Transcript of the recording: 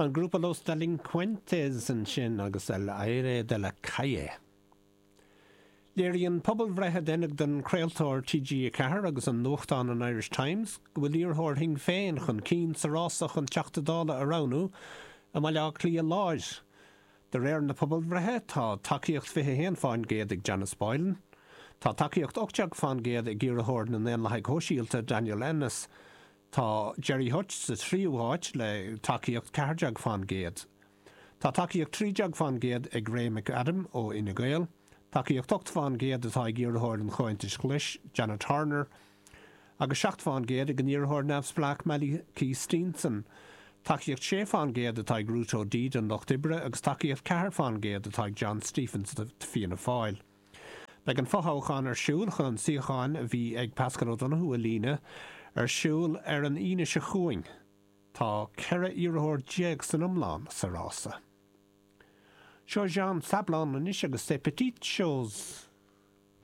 An grúpa los delincuentes an sin agus el aire de la calle. Léiríonn pobl bhreithe dénach den creaaltóir TG Cahar agus an nuachtán an Irish Times go bhfuil íorthóir hing féin chun cín sa rásach an teachtadála aránú a má leag clí a láis. De réir na pobl bhreithe tá takeíocht fithe héan fáin géad ag Janice Boylan, tá takeíocht ochteag fáin géad ag iarthóir na néanlaigh hóisialta Daniel Ennis, tá Jerry Hutch sa tríúháit le takeíocht cairdeag fáin géad. Tá takeíocht trídeag fáin géad ag Ray McAdam ó Ina Gael, takeíocht 8 fáin géad atá ag iarthóir an Chointis Chlis, Janet Turner, agus 7 fáin géad ag an iarthóir Nevs Black Melly Key Steenson, takeíocht 6 fáin géad atá ag Ruth O'Deed an Lochdibre agus takeíocht 4 fáin géad atá ag John Stephens de Fianna Fáil. Beag an fotháchan ar siúil chun an siocháin a bhí ag Pascal O'Donoghue a líne ar siúil ar an ine se chuing. Tá ceire iarthóir déag san umlán sa rása. Seo Jean Sablon an is agus sé petite chose